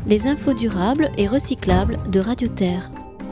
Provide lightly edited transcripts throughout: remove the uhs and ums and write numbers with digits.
les infos durables et recyclables de Radio Terre.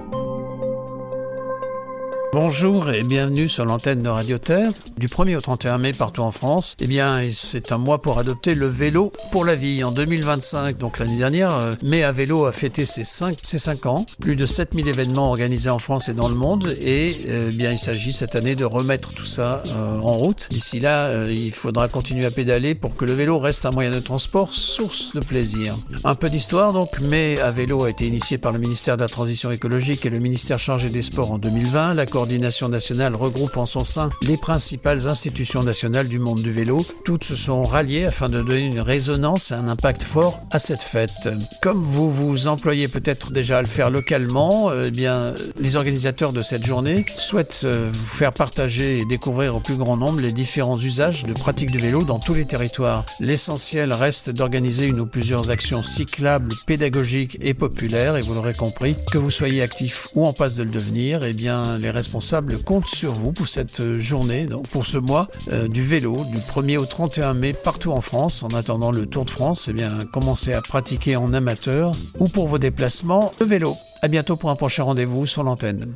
Bonjour et bienvenue sur l'antenne de Radio Terre. Du 1er au 31 mai partout en France, c'est un mois pour adopter le vélo pour la vie. En 2025, donc l'année dernière, Mai à vélo a fêté ses 5 ans. Plus de 7000 événements organisés en France et dans le monde. Et il s'agit cette année de remettre tout ça en route. D'ici là, il faudra continuer à pédaler pour que le vélo reste un moyen de transport source de plaisir. Un peu d'histoire, donc Mai à vélo a été initié par le ministère de la Transition écologique et le ministère chargé des Sports en 2020. La coordination nationale regroupe en son sein les principales institutions nationales du monde du vélo. Toutes se sont ralliées afin de donner une résonance et un impact fort à cette fête. Comme vous vous employez peut-être déjà à le faire localement, les organisateurs de cette journée souhaitent vous faire partager et découvrir au plus grand nombre les différents usages de pratique du vélo dans tous les territoires. L'essentiel reste d'organiser une ou plusieurs actions cyclables, pédagogiques et populaires, et vous l'aurez compris, que vous soyez actif ou en passe de le devenir, les responsables comptent sur vous pour cette journée, donc pour ce mois du vélo, du 1er au 31 mai partout en France. En attendant le Tour de France, commencez à pratiquer en amateur ou pour vos déplacements de vélo. À bientôt pour un prochain rendez-vous sur l'antenne.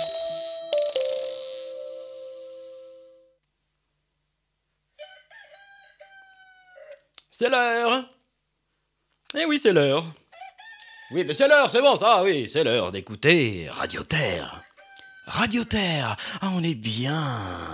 C'est l'heure. Eh oui, c'est l'heure. Oui, mais c'est l'heure, c'est bon ça, oui, c'est l'heure d'écouter Radio Terre. Radio Terre, on est bien.